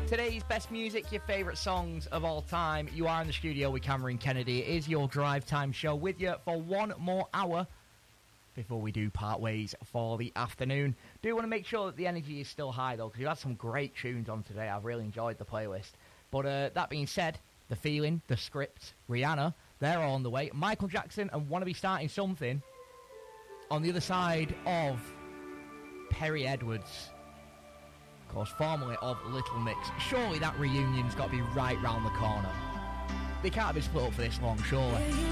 Today's best music, your favourite songs of all time. You are in the studio with Cameron Kennedy. It is your drive time show with you for one more hour before we do part ways for the afternoon. Do want to make sure that the energy is still high though, because you had some great tunes on today. I've really enjoyed the playlist. But that being said, The Feeling, The Script, Rihanna, they're all on the way. Michael Jackson and Wanna Be Starting Something on the other side of Perry Edwards, of course, formerly of Little Mix. Surely that reunion's got to be right round the corner. They can't have been split up for this long, surely.